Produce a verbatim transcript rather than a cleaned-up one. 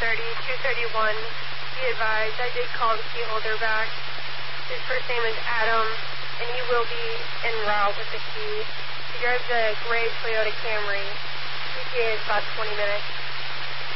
thirty, two thirty-one. Be advised, I did call the key holder back. His first name is Adam, and he will be en route with the key. He drives a gray Toyota Camry. E T A is about twenty minutes.